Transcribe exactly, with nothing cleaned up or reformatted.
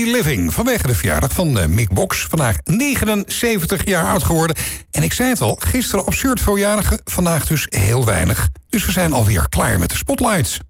Living. Vanwege de verjaardag van uh, Mick Box. Vandaag negenenzeventig jaar oud geworden. En ik zei het al, gisteren absurd veel jarigen. Vandaag dus heel weinig. Dus we zijn alweer klaar met de spotlights.